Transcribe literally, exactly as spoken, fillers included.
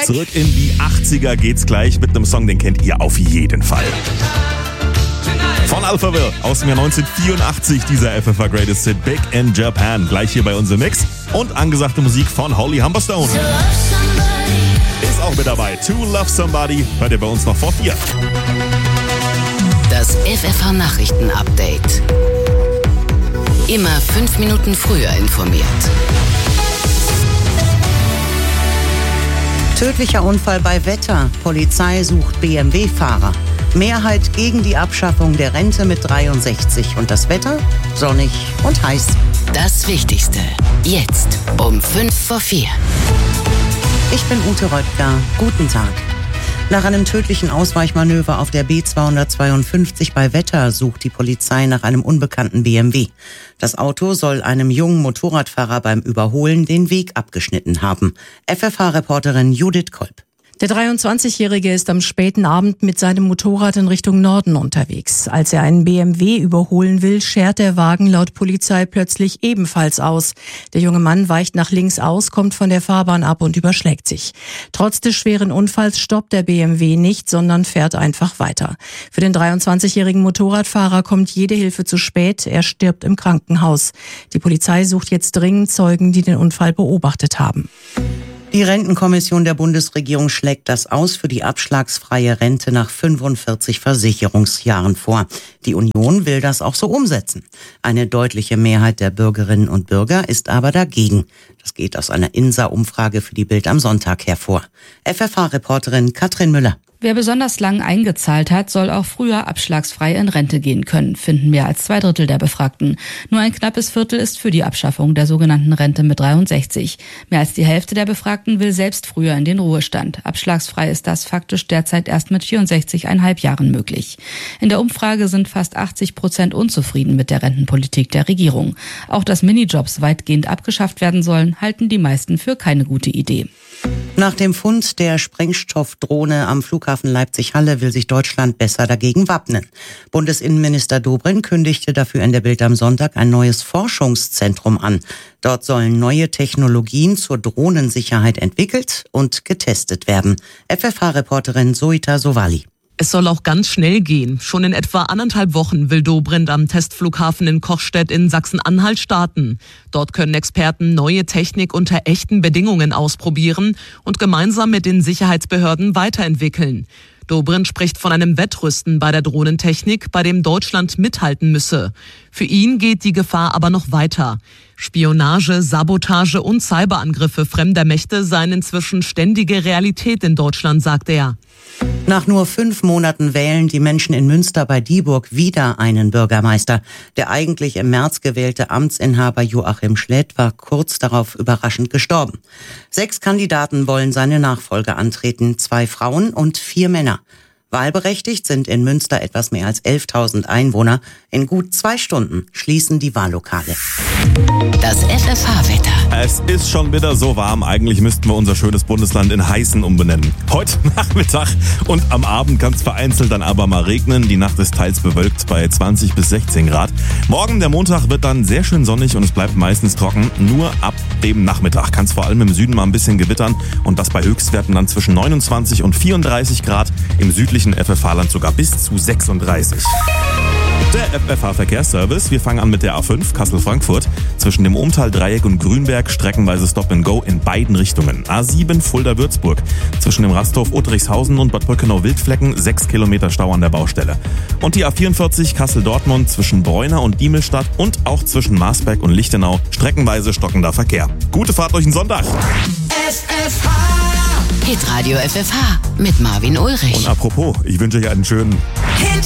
Zurück in die achtziger geht's gleich mit einem Song, den kennt ihr auf jeden Fall. Von Alphaville aus dem Jahr neunzehnhundertvierundachtzig, dieser F F A Greatest Hit Big in Japan. Gleich hier bei uns im Mix. Und angesagte Musik von Holly Humberstone. Ist auch mit dabei. To Love Somebody hört ihr bei uns noch vor vier. Das F F A Nachrichten-Update. Immer fünf Minuten früher informiert. Tödlicher Unfall bei Wetter. Polizei sucht B M W-Fahrer. Mehrheit gegen die Abschaffung der Rente mit dreiundsechzig. Und das Wetter? Sonnig und heiß. Das Wichtigste. Jetzt um fünf vor vier. Ich bin Ute Röttger. Guten Tag. Nach einem tödlichen Ausweichmanöver auf der B zweihundertzweiundfünfzig bei Wetter sucht die Polizei nach einem unbekannten B M W. Das Auto soll einem jungen Motorradfahrer beim Überholen den Weg abgeschnitten haben. F F H-Reporterin Judith Kolb. Der dreiundzwanzigjährige ist am späten Abend mit seinem Motorrad in Richtung Norden unterwegs. Als er einen B M W überholen will, schert der Wagen laut Polizei plötzlich ebenfalls aus. Der junge Mann weicht nach links aus, kommt von der Fahrbahn ab und überschlägt sich. Trotz des schweren Unfalls stoppt der B M W nicht, sondern fährt einfach weiter. Für den dreiundzwanzigjährigen Motorradfahrer kommt jede Hilfe zu spät. Er stirbt im Krankenhaus. Die Polizei sucht jetzt dringend Zeugen, die den Unfall beobachtet haben. Die Rentenkommission der Bundesregierung schlägt das aus für die abschlagsfreie Rente nach fünfundvierzig Versicherungsjahren vor. Die Union will das auch so umsetzen. Eine deutliche Mehrheit der Bürgerinnen und Bürger ist aber dagegen. Das geht aus einer INSA-Umfrage für die Bild am Sonntag hervor. F F H-Reporterin Katrin Müller. Wer besonders lang eingezahlt hat, soll auch früher abschlagsfrei in Rente gehen können, finden mehr als zwei Drittel der Befragten. Nur ein knappes Viertel ist für die Abschaffung der sogenannten Rente mit dreiundsechzig. Mehr als die Hälfte der Befragten will selbst früher in den Ruhestand. Abschlagsfrei ist das faktisch derzeit erst mit vierundsechzig Komma fünf Jahren möglich. In der Umfrage sind fast achtzig Prozent unzufrieden mit der Rentenpolitik der Regierung. Auch dass Minijobs weitgehend abgeschafft werden sollen, halten die meisten für keine gute Idee. Nach dem Fund der Sprengstoffdrohne am Flughafen Leipzig-Halle will sich Deutschland besser dagegen wappnen. Bundesinnenminister Dobrindt kündigte dafür in der Bild am Sonntag ein neues Forschungszentrum an. Dort sollen neue Technologien zur Drohnensicherheit entwickelt und getestet werden. F F H-Reporterin Zoita Sowali. Es soll auch ganz schnell gehen. Schon in etwa anderthalb Wochen will Dobrindt am Testflughafen in Kochstedt in Sachsen-Anhalt starten. Dort können Experten neue Technik unter echten Bedingungen ausprobieren und gemeinsam mit den Sicherheitsbehörden weiterentwickeln. Dobrindt spricht von einem Wettrüsten bei der Drohnentechnik, bei dem Deutschland mithalten müsse. Für ihn geht die Gefahr aber noch weiter. Spionage, Sabotage und Cyberangriffe fremder Mächte seien inzwischen ständige Realität in Deutschland, sagt er. Nach nur fünf Monaten wählen die Menschen in Münster bei Dieburg wieder einen Bürgermeister. Der eigentlich im März gewählte Amtsinhaber Joachim Schlädt war kurz darauf überraschend gestorben. Sechs Kandidaten wollen seine Nachfolge antreten, zwei Frauen und vier Männer. Wahlberechtigt sind in Münster etwas mehr als elftausend Einwohner. In gut zwei Stunden schließen die Wahllokale. Das F F H-Wetter. Es ist schon wieder so warm. Eigentlich müssten wir unser schönes Bundesland in Heißen umbenennen. Heute Nachmittag und am Abend kann es vereinzelt dann aber mal regnen. Die Nacht ist teils bewölkt bei zwanzig bis sechzehn Grad. Morgen, der Montag, wird dann sehr schön sonnig und es bleibt meistens trocken. Nur ab dem Nachmittag kann es vor allem im Süden mal ein bisschen gewittern. Und das bei Höchstwerten dann zwischen neunundzwanzig und vierunddreißig Grad. Im südlichen F F H-Land sogar bis zu sechsunddreißig. Der F F H-Verkehrsservice. Wir fangen an mit der A fünf Kassel-Frankfurt. Zwischen dem Umtal-Dreieck und Grünberg streckenweise Stop-and-Go in beiden Richtungen. A sieben Fulda-Würzburg. Zwischen dem Rasthof Uttrichshausen und Bad Brückenau-Wildflecken sechs Kilometer Stau an der Baustelle. Und die A vierundvierzig Kassel-Dortmund zwischen Bräuner und Diemelstadt und auch zwischen Marsberg und Lichtenau streckenweise stockender Verkehr. Gute Fahrt durch den Sonntag. F F H. Hitradio F F H mit Marvin Ulrich. Und apropos, ich wünsche euch einen schönen Hit